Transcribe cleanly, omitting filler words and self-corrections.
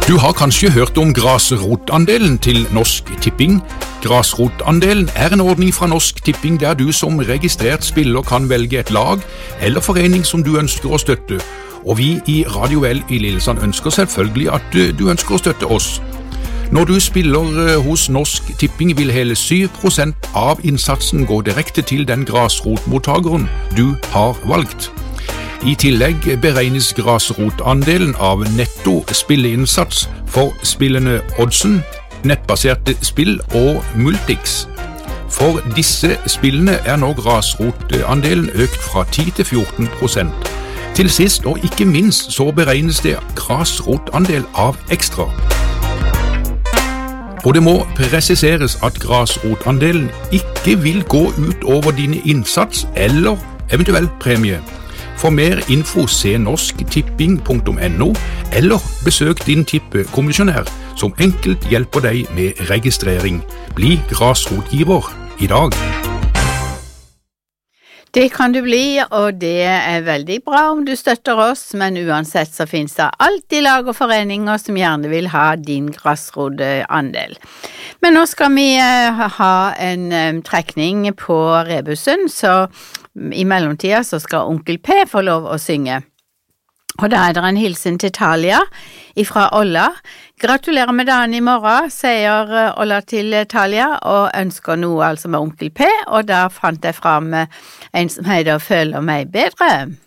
Du har kanskje hørt om grasrotandelen til Norsk Tipping. Grasrotandelen en ordning fra Norsk Tipping der du som registrert spiller kan velge et lag eller forening som du ønsker å støtte. Og vi i Radio L i Lillesand ønsker selvfølgelig at du ønsker å støtte oss. Når du spiller hos Norsk Tipping vil hele 7% av innsatsen gå direkte til den grasrotmottageren du har valgt. I tillegg beregnes grasrotandelen av netto spilleinnsats for spillene Oddsen, nettbaserte spill og Multix. For disse spillene nå grasrotandelen økt fra 10 til 14%. Til sist og ikke minst så beregnes det grasrotandel av ekstra. Og det må presiseres at grasrotandelen ikke vil gå ut over dine innsats eller eventuell premie. For mer info se norsktipping.no eller besøk din tippekommisjonær som enkelt hjelper deg med registrering. Bli grasrotgiver i dag. Det kan du bli, og det veldig bra om du støtter oss, men uansett så finnes det alltid lag og foreninger som gjerne vil ha din grasrotandel. Men nå skal vi ha en trekning på rebusen, så i mellomtida så skal onkel P få lov å synge. Og da det en hilsen til Talia ifra Olla. Gratulerer med dagen i morgen, sier Olla til Talia, og ønsker noe altså med onkel P, og da fant jeg fram en som heter Føler meg bedre.